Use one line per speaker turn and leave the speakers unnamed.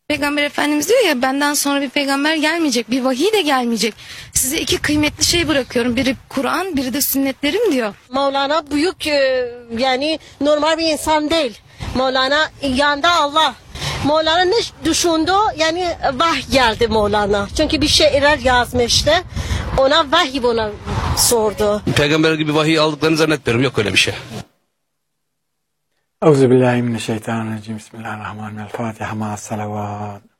Peygamber Efendimiz diyor ya, benden sonra bir peygamber gelmeyecek, bir vahiy de gelmeyecek. Size iki kıymetli şey bırakıyorum. Biri Kur'an, biri de sünnetlerim diyor.
Mevlana büyük, yani normal bir insan değil. Mevlana yanında Allah. Mevlana ne düşündü? Yani vahiy geldi Mevlana. Çünkü bir şiirler yazmıştı. Ona vahiy ona sordu.
Peygamber gibi vahiy aldıklarını zannetmiyorum. Yok öyle bir şey.
Euzubillahimineşşeytanirracim. Bismillahirrahmanirrahim. El Fatiha ma'as salavat.